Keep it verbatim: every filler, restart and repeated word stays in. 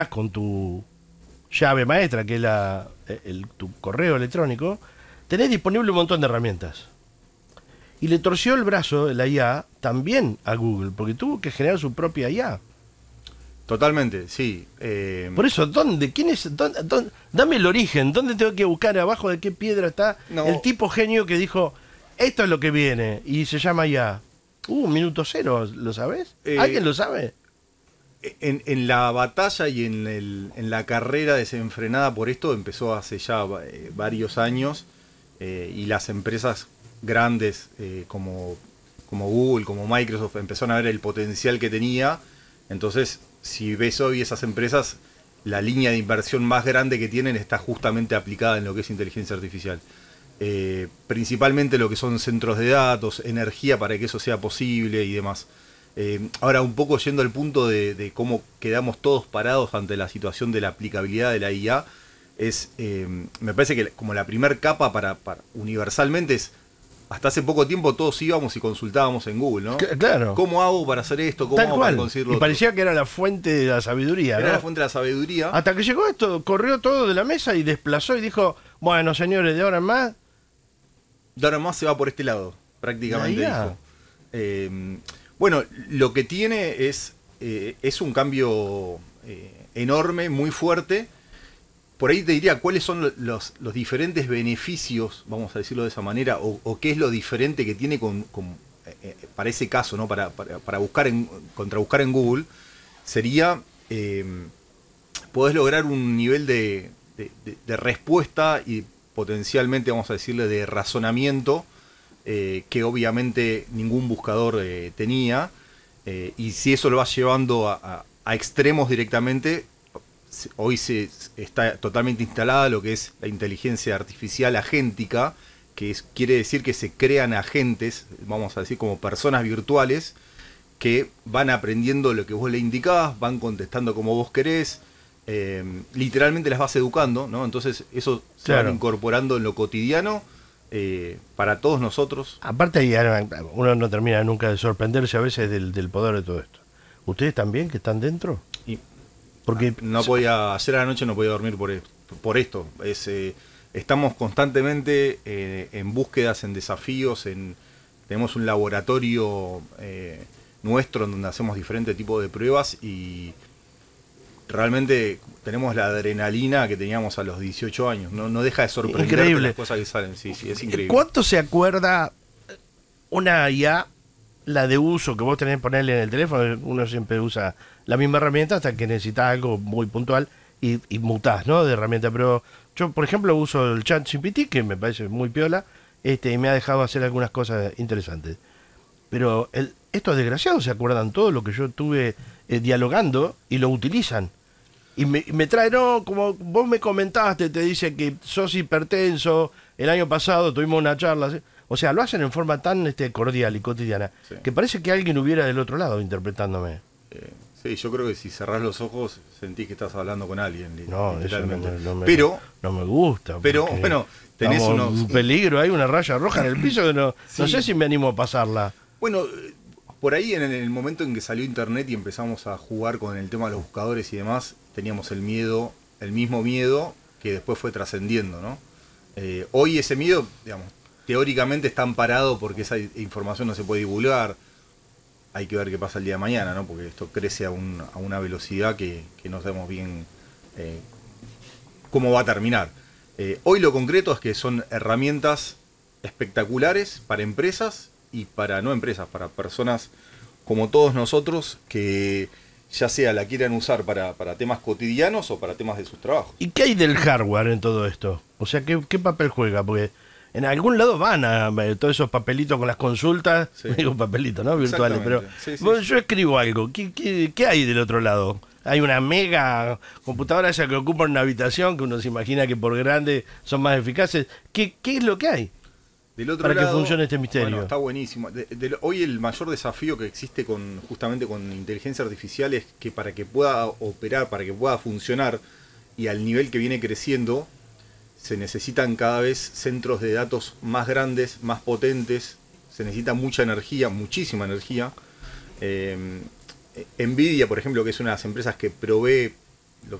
con tu llave maestra, que es la, el, tu correo electrónico, tenés disponible un montón de herramientas. Y le torció el brazo, la I A, también a Google, porque tuvo que generar su propia I A. Totalmente, sí. Eh... Por eso, ¿dónde? ¿Quién es? Dónde, dónde, dame el origen. ¿Dónde tengo que buscar abajo de qué piedra está no. el tipo genio que dijo, esto es lo que viene, y se llama I A? Uh, minuto cero, ¿lo sabes? Eh... ¿Alguien lo sabe? En, en la batalla y en, el, en la carrera desenfrenada por esto empezó hace ya eh, varios años eh, y las empresas grandes eh, como, como Google, como Microsoft empezaron a ver el potencial que tenía. Entonces, si ves hoy esas empresas, la línea de inversión más grande que tienen está justamente aplicada en lo que es inteligencia artificial. Eh, principalmente lo que son centros de datos, energía para que eso sea posible y demás. Eh, ahora, un poco yendo al punto de, de cómo quedamos todos parados ante la situación de la aplicabilidad de la I A, es, eh, me parece que como la primer capa para, para universalmente es, hasta hace poco tiempo todos íbamos y consultábamos en Google, ¿no? Claro. ¿Cómo hago para hacer esto? ¿Cómo Tal hago cual. para conseguirlo? Y parecía que era la fuente de la sabiduría, Era ¿no? la fuente de la sabiduría. Hasta que llegó esto, corrió todo de la mesa y desplazó y dijo, bueno, señores, de ahora en más... De ahora en más se va por este lado, prácticamente La I A. dijo. Eh, bueno, lo que tiene es, eh, es un cambio eh, enorme, muy fuerte. Por ahí te diría cuáles son los, los diferentes beneficios, vamos a decirlo de esa manera, o, o qué es lo diferente que tiene con, con, eh, para ese caso, ¿no? Para, para, para buscar en, contra buscar en Google, sería, eh, podés lograr un nivel de, de, de, de respuesta y potencialmente, vamos a decirle, de razonamiento, eh, que obviamente ningún buscador eh, tenía, eh, y si eso lo vas llevando a, a, a extremos directamente, hoy se está totalmente instalada lo que es la inteligencia artificial agéntica, que es, quiere decir que se crean agentes, vamos a decir como personas virtuales, que van aprendiendo lo que vos le indicás, van contestando como vos querés, eh, literalmente las vas educando, ¿no? Entonces eso se Claro. van incorporando en lo cotidiano eh, para todos nosotros. Aparte, ahí, uno no termina nunca de sorprenderse a veces del, del poder de todo esto. ¿Ustedes también que están dentro? Y Porque no podía, ayer a la noche no podía dormir por, por esto. Es, eh, estamos constantemente eh, en búsquedas, en desafíos, en, tenemos un laboratorio eh, nuestro en donde hacemos diferentes tipos de pruebas y realmente tenemos la adrenalina que teníamos a los dieciocho años. No, no deja de sorprender las cosas que salen. Sí, sí, es increíble. ¿Cuánto se acuerda una I A, la de uso que vos tenés que ponerle en el teléfono? Uno siempre usa la misma herramienta hasta que necesitas algo muy puntual y, y mutás, ¿no? De herramienta. Pero yo, por ejemplo, uso el ChatGPT, que me parece muy piola, este, y me ha dejado hacer algunas cosas interesantes. Pero el, estos desgraciados se acuerdan todo lo que yo estuve eh, dialogando y lo utilizan. Y me, me trae, no, como vos me comentaste, te dice que sos hipertenso, el año pasado tuvimos una charla, ¿sí? O sea, lo hacen en forma tan este, cordial y cotidiana, sí, que parece que alguien hubiera del otro lado interpretándome. Eh, sí, yo creo que si cerrás los ojos sentís que estás hablando con alguien. No, eso no, me, no, me, pero, no me gusta. Pero, bueno, tenés unos... un peligro, hay una raya roja en el piso que no, sí. no sé si me animo a pasarla. Bueno, por ahí en el momento en que salió internet y empezamos a jugar con el tema de los buscadores y demás, teníamos el miedo, el mismo miedo que después fue trascendiendo, ¿no? Eh, hoy ese miedo, digamos, teóricamente está amparado porque esa información no se puede divulgar. Hay que ver qué pasa el día de mañana, ¿no? Porque esto crece a, un, a una velocidad que, que no sabemos bien eh, cómo va a terminar. Eh, hoy lo concreto es que son herramientas espectaculares para empresas y para no empresas, para personas como todos nosotros que ya sea la quieran usar para, para temas cotidianos o para temas de sus trabajos. ¿Y qué hay del hardware en todo esto? O sea, ¿qué, qué papel juega? Porque en algún lado van a eh, todos esos papelitos con las consultas, sí. Digo papelitos, ¿no? Virtuales, pero sí, sí, bueno, sí. Yo escribo algo. ¿Qué, qué, ¿Qué hay del otro lado? Hay una mega computadora esa que ocupa una habitación que uno se imagina que por grande son más eficaces. ¿Qué, qué es lo que hay? Del otro para lado, que funcione este misterio. Bueno, está buenísimo. De, de, hoy el mayor desafío que existe con justamente con inteligencia artificial es que para que pueda operar, para que pueda funcionar y al nivel que viene creciendo, se necesitan cada vez centros de datos más grandes, más potentes, se necesita mucha energía, muchísima energía. Eh, Nvidia, por ejemplo, que es una de las empresas que provee